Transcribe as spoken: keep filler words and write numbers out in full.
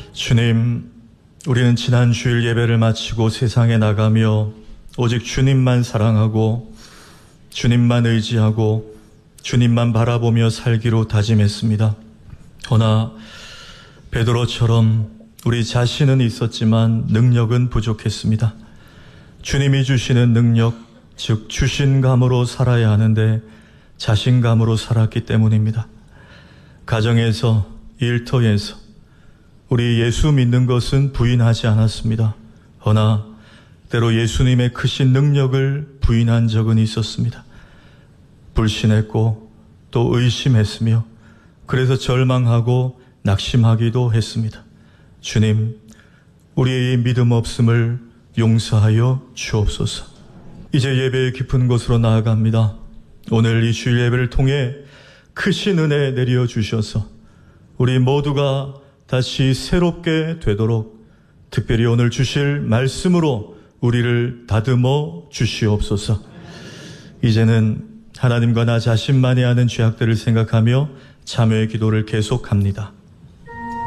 주님, 우리는 지난 주일 예배를 마치고 세상에 나가며 오직 주님만 사랑하고 주님만 의지하고 주님만 바라보며 살기로 다짐했습니다. 허나 베드로처럼 우리 자신은 있었지만 능력은 부족했습니다. 주님이 주시는 능력, 즉 주신감으로 살아야 하는데 자신감으로 살았기 때문입니다. 가정에서, 일터에서 우리 예수 믿는 것은 부인하지 않았습니다. 허나 때로 예수님의 크신 능력을 부인한 적은 있었습니다. 불신했고 또 의심했으며 그래서 절망하고 낙심하기도 했습니다. 주님, 우리의 믿음 없음을 용서하여 주옵소서. 이제 예배의 깊은 곳으로 나아갑니다. 오늘 이 주일 예배를 통해 크신 은혜 내려주셔서 우리 모두가 다시 새롭게 되도록 특별히 오늘 주실 말씀으로 우리를 다듬어 주시옵소서. 이제는 하나님과 나 자신만이 아는 죄악들을 생각하며 참여의 기도를 계속합니다.